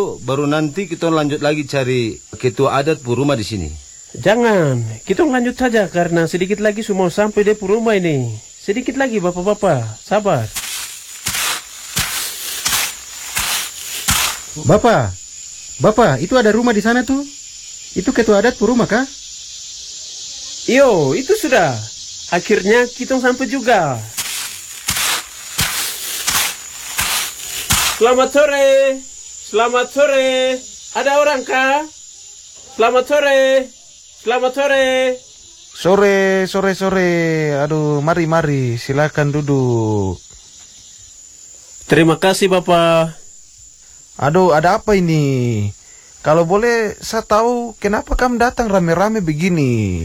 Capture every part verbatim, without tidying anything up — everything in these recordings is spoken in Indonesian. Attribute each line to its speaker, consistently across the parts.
Speaker 1: Baru nanti kita lanjut lagi cari ketua adat pu rumah di sini.
Speaker 2: Jangan, kita lanjut saja karena sedikit lagi semua sampai di pu rumah ini. Sedikit lagi bapak-bapak, sabar.
Speaker 3: Bapak, Bapak, itu ada rumah di sana tuh. Itu ketua adat pu rumah kah?
Speaker 2: Iyo, itu sudah. Akhirnya kita sampai juga. Selamat sore. Selamat sore. Ada orang kah? Selamat sore. Selamat sore.
Speaker 4: Sore, sore, sore. Aduh, mari, mari. Silakan duduk.
Speaker 2: Terima kasih, Bapak.
Speaker 4: Aduh, ada apa ini? Kalau boleh, saya tahu kenapa kamu datang rame-rame begini.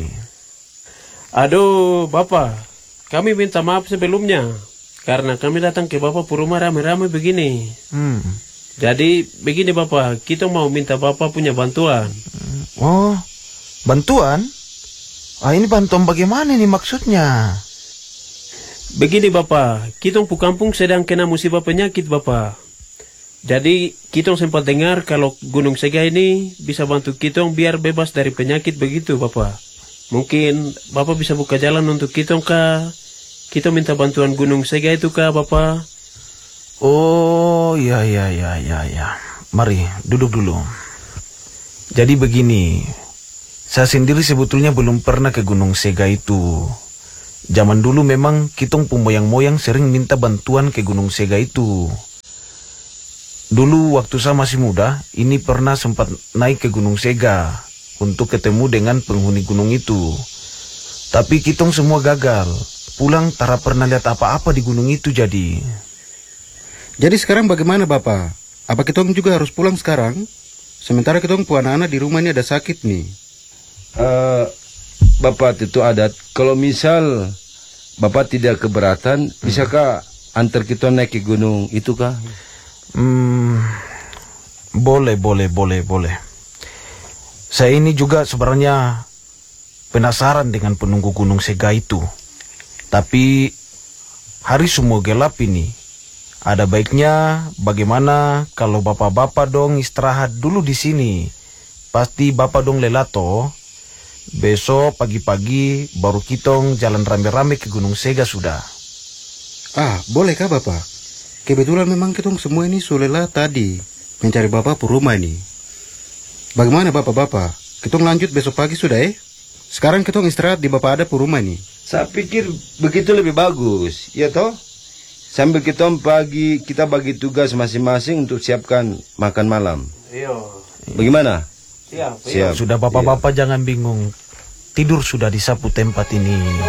Speaker 2: Aduh, Bapak. Kami minta maaf sebelumnya. Karena kami datang ke Bapak pu rumah rame-rame begini.
Speaker 4: Hmm.
Speaker 2: Jadi, begini Bapak. Kita mau minta Bapak punya bantuan.
Speaker 4: Oh, bantuan? Ah, ini bantuan bagaimana nih maksudnya?
Speaker 2: Begini Bapak. Kita pu kampung sedang kena musibah penyakit Bapak. Jadi, kita sempat dengar kalau Gunung Sega ini bisa bantu kita biar bebas dari penyakit begitu Bapak. Mungkin Bapak bisa buka jalan untuk kita kah? Kita minta bantuan Gunung Sega itu kah Bapak?
Speaker 4: Oh, ya, ya, ya, ya, ya. Mari, duduk dulu. Jadi begini, saya sendiri sebetulnya belum pernah ke Gunung Sega itu. Zaman dulu memang kitong pemoyang-moyang sering minta bantuan ke Gunung Sega itu. Dulu waktu saya masih muda, ini pernah sempat naik ke Gunung Sega untuk ketemu dengan penghuni gunung itu. Tapi kitong semua gagal. Pulang tara pernah lihat apa-apa di gunung itu jadi.
Speaker 3: Jadi sekarang bagaimana Bapak? Apa kita juga harus pulang sekarang? Sementara kita pu anak-anak di rumah ini ada sakit nih.
Speaker 1: Uh, Bapak itu adat, kalau misal Bapak tidak keberatan, hmm. bisakah antar kita naik ke gunung itu kah?
Speaker 4: Hmm, boleh, boleh, boleh, boleh. Saya ini juga sebenarnya penasaran dengan penunggu Gunung Sega itu. Tapi hari semua gelap ini. Ada baiknya bagaimana kalau bapak-bapak dong istirahat dulu di sini. Pasti bapak dong lelato. Besok pagi-pagi baru kitong jalan rame-rame ke Gunung Sega sudah.
Speaker 3: Ah, bolehkah Bapak? Kebetulan memang kita semua ini sulela tadi mencari Bapak pu rumah ini. Bagaimana Bapak-bapak? Kita lanjut besok pagi sudah eh? Sekarang kita istirahat di Bapak ada pu rumah ini.
Speaker 1: Saya pikir begitu lebih bagus, ya toh? Sambil kita pagi, kita bagi tugas masing-masing untuk siapkan makan malam.
Speaker 2: Iya.
Speaker 1: Bagaimana?
Speaker 2: Siap.
Speaker 4: Siap. Sudah bapak-bapak jangan bingung. Tidur sudah di sapu tempat ini.